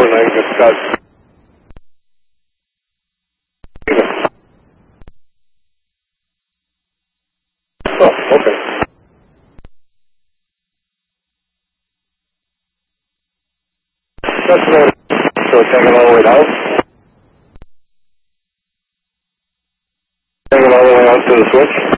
I just got... Oh, okay. That's about it. So take it all the way down? Take it all the way out to the switch?